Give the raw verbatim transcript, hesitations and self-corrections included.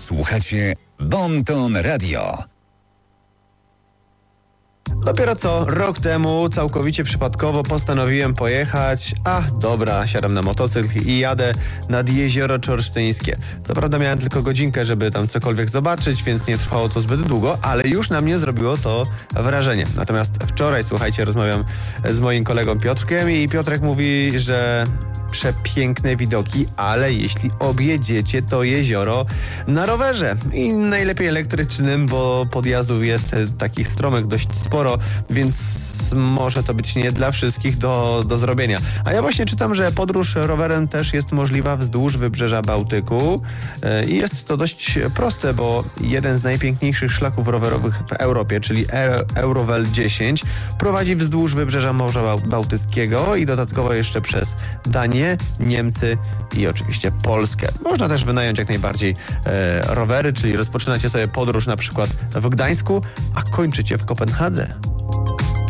Słuchacie Bon Ton Radio. Dopiero co rok temu całkowicie przypadkowo postanowiłem pojechać, a dobra, siadam na motocykl i jadę nad Jezioro Czorsztyńskie. Co prawda miałem tylko godzinkę, żeby tam cokolwiek zobaczyć, więc nie trwało to zbyt długo, ale już na mnie zrobiło to wrażenie. Natomiast wczoraj, słuchajcie, rozmawiam z moim kolegą Piotrkiem i Piotrek mówi, że przepiękne widoki, ale jeśli objedziecie to jezioro na rowerze i najlepiej elektrycznym, bo podjazdów jest takich stromych dość sporo, więc może to być nie dla wszystkich do, do zrobienia. A ja właśnie czytam, że podróż rowerem też jest możliwa wzdłuż wybrzeża Bałtyku i jest to dość proste, bo jeden z najpiękniejszych szlaków rowerowych w Europie, czyli Eurovel dziesięć, prowadzi wzdłuż wybrzeża Morza Bałtyckiego i dodatkowo jeszcze przez Danię, Niemcy i oczywiście Polskę. Można też wynająć jak najbardziej e, rowery, czyli rozpoczynacie sobie podróż na przykład w Gdańsku, a kończycie w Kopenhadze.